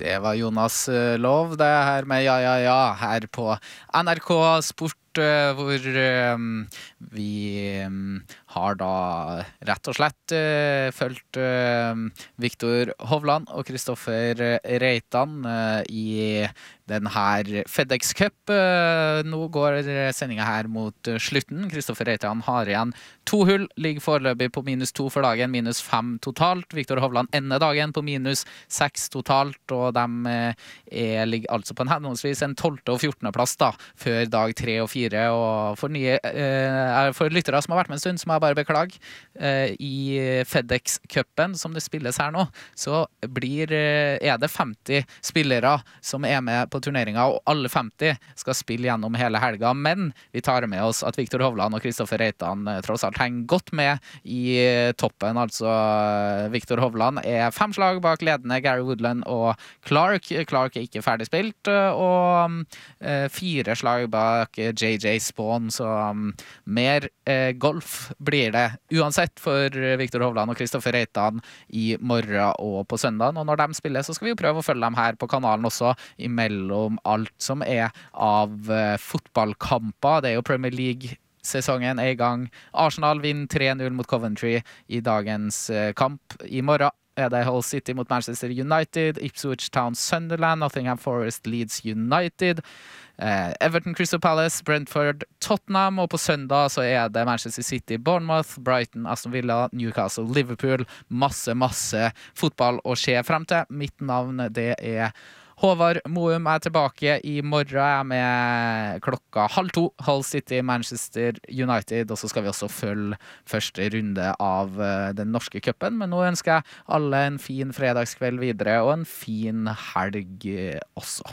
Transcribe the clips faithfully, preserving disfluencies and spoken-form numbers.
Det var Jonas eh, Lov, det her med Ja, ja, ja, her på N R K Sport, eh, hvor eh, vi eh, har da rett og slett eh, følt eh, Viktor Hovland og Kristoffer Reitan eh, i den her FedEx Cup. Eh, nå går sendingen her mot eh, slutten. Kristoffer Reitan har igjen to hull, ligger foreløpig på minus to for dagen, minus fem totalt. Viktor Hovland ender dagen på minus seks totalt, og de eh, er, ligger altså på en henholdsvis en tolvte og fjortende plass da, før dag tre og fire. Og for, nye, eh, for lyttere som har vært med en stund, så må jeg bare beklage. Eh, I FedEx Cupen, som det spilles her nå, så blir, eh, er det femti spillere som er med på turneringa, og alle femti skal spille gjennom hele helga, men vi tar med oss at Viktor Hovland og Kristoffer Reitan eh, tross alt henger godt med i toppen. Altså Viktor Hovland er fem slag bak ledende Gary Woodland og Clark. Clark er ikke ferdig spilt, og eh, fire slag bak J J Spawn, så um, mer eh, golf blir det uansett for Viktor Hovland og Kristoffer Reitan i morgen og på søndag. Og når de spiller, så skal vi jo prøve å følge dem her på kanalen også, imellom alt som er av uh, fotballkamper. Det er jo Premier League-sesongen er i gang. Arsenal vinner tre null mot Coventry i dagens uh, kamp. I morgen er det Hull City mot Manchester United, Ipswich Town Sunderland, Nottingham Forest Leeds United, eh, Everton Crystal Palace, Brentford Tottenham, og på søndag så er det Manchester City Bournemouth, Brighton Aston Villa, Newcastle Liverpool. Masse, masse fotball å se frem til. Mitt navn det er Håvard Moum, er tilbake i morgen. Jeg er med klokka halv to, Hull City, Manchester United, og så skal vi også følge første runde av den norske cupen. Men nå ønsker jeg alle en fin fredagskveld videre, og en fin helg også.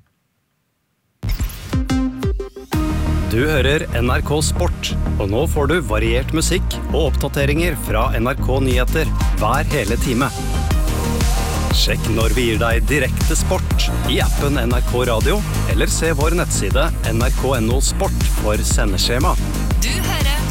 Du hører N R K Sport, og nå får du variert musikk og oppdateringer fra N R K Nyheter hver hele time. Sjekk når vi gir deg direkte sport i appen N R K Radio, eller se vår nettside N R K punktum no sport for sendeskjema. Du hører